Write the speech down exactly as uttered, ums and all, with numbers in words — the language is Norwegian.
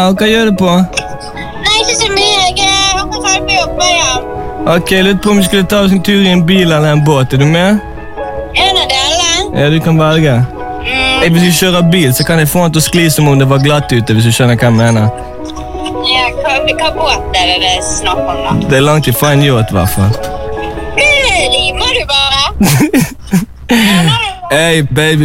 Hva gjør du på? Nei, ikke så mye. Jeg har ikke ferdig på jobb igjen. Ok, lutt på om vi skulle ta oss en tur i en bil eller en båt. Er du med? En av delene. Ja, du kan velge. Mm. Hvis vi kjører bil, så kan jeg få den til å skli som om det var glatt ute, hvis du skjønner hva jeg mener. Ja, hva, hva båt er det det er snakk om da? Det er langt ifra en yacht, i hvert fall. Limer du bare? Hey, baby.